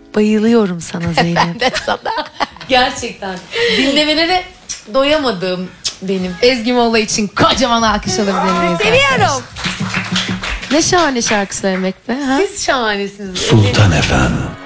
Bayılıyorum sana Zeynep. Ben de sana. Gerçekten. Dinlemelere doyamadım benim. Ezgi Molla için kocaman alkış alabilir miyiz? Seviyorum. Ne şahane şarkı söylemek be. Ha? Siz şahanesiniz. Sultan Efem.